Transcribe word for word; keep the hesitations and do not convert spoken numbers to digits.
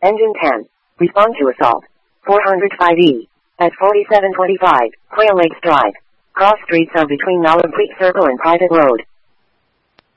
Engine ten. Respond to assault. four hundred five E. At forty-seven twenty-five, Quail Lakes Drive. Cross streets are between Olive Creek Circle and Private Road.